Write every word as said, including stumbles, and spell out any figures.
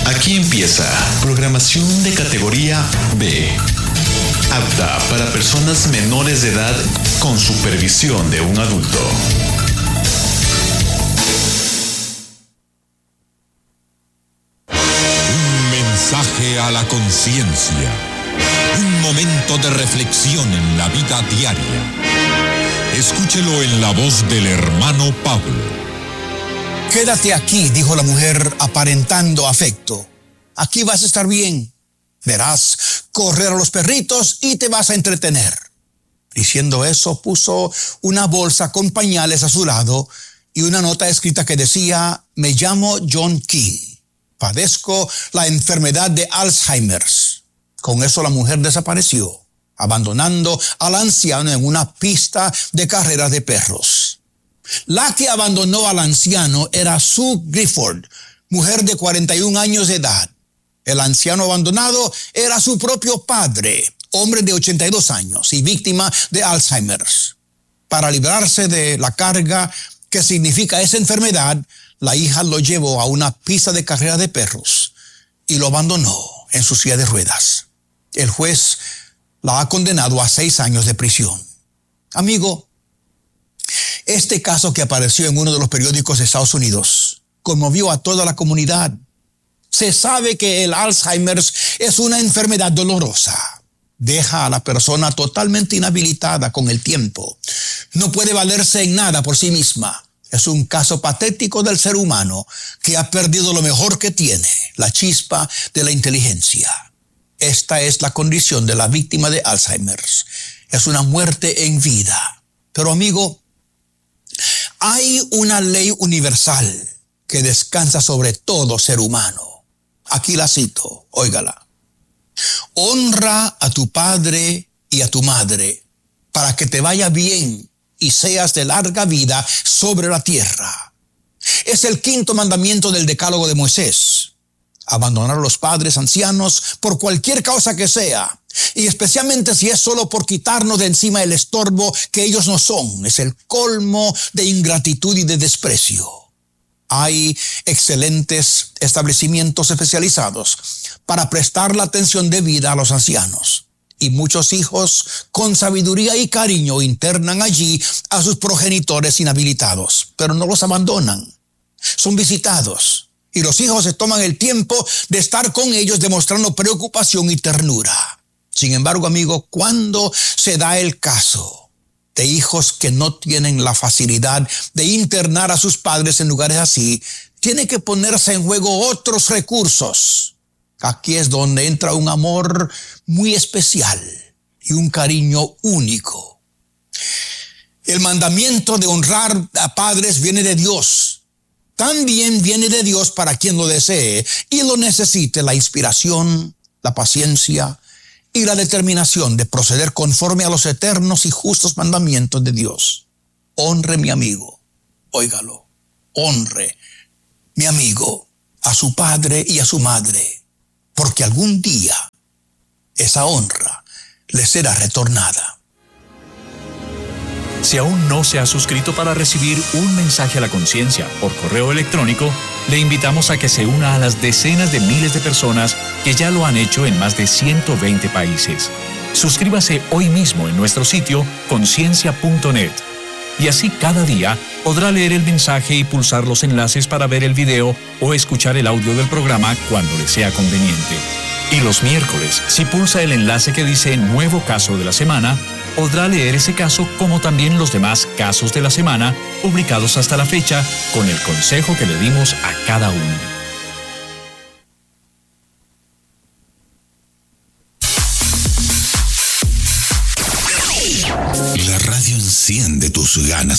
Aquí empieza programación de categoría B, apta para personas menores de edad con supervisión de un adulto. Un mensaje a la conciencia, un momento de reflexión en la vida diaria. Escúchelo en la voz del hermano Pablo. Quédate aquí, dijo la mujer aparentando afecto. Aquí vas a estar bien. Verás correr a los perritos y te vas a entretener. Diciendo eso, puso una bolsa con pañales a su lado y una nota escrita que decía: me llamo John King. Padezco la enfermedad de Alzheimer. Con eso la mujer desapareció, abandonando al anciano en una pista de carreras de perros. La que abandonó al anciano era Sue Gifford, mujer de cuarenta y un años de edad. El anciano abandonado era su propio padre, hombre de ochenta y dos años y víctima de Alzheimer. Para librarse de la carga que significa esa enfermedad, la hija lo llevó a una pista de carreras de perros y lo abandonó en su silla de ruedas. El juez la ha condenado a seis años de prisión. Amigo, este caso que apareció en uno de los periódicos de Estados Unidos conmovió a toda la comunidad. Se sabe que el Alzheimer es una enfermedad dolorosa. Deja a la persona totalmente inhabilitada con el tiempo. No puede valerse en nada por sí misma. Es un caso patético del ser humano que ha perdido lo mejor que tiene, la chispa de la inteligencia. Esta es la condición de la víctima de Alzheimer. Es una muerte en vida. Pero amigo, hay una ley universal que descansa sobre todo ser humano. Aquí la cito, óigala. Honra a tu padre y a tu madre para que te vaya bien y seas de larga vida sobre la tierra. Es el quinto mandamiento del Decálogo de Moisés. Abandonar a los padres ancianos por cualquier causa que sea, y especialmente si es solo por quitarnos de encima el estorbo que ellos no son, es el colmo de ingratitud y de desprecio. Hay excelentes establecimientos especializados para prestar la atención debida a los ancianos, y muchos hijos con sabiduría y cariño internan allí a sus progenitores inhabilitados, pero no los abandonan. Son visitados. Y los hijos se toman el tiempo de estar con ellos demostrando preocupación y ternura. Sin embargo, amigo, cuando se da el caso de hijos que no tienen la facilidad de internar a sus padres en lugares así, tiene que ponerse en juego otros recursos. Aquí es donde entra un amor muy especial y un cariño único. El mandamiento de honrar a padres viene de Dios. También viene de Dios para quien lo desee y lo necesite, la inspiración, la paciencia y la determinación de proceder conforme a los eternos y justos mandamientos de Dios. Honre, mi amigo, óigalo, honre, mi amigo, a su padre y a su madre, porque algún día esa honra le será retornada. Si aún no se ha suscrito para recibir un mensaje a la conciencia por correo electrónico, le invitamos a que se una a las decenas de miles de personas que ya lo han hecho en más de ciento veinte países. Suscríbase hoy mismo en nuestro sitio conciencia punto net y así cada día podrá leer el mensaje y pulsar los enlaces para ver el video o escuchar el audio del programa cuando le sea conveniente. Y los miércoles, si pulsa el enlace que dice Nuevo Caso de la Semana, podrá leer ese caso como también los demás casos de la semana publicados hasta la fecha con el consejo que le dimos a cada uno. La radio enciende tus ganas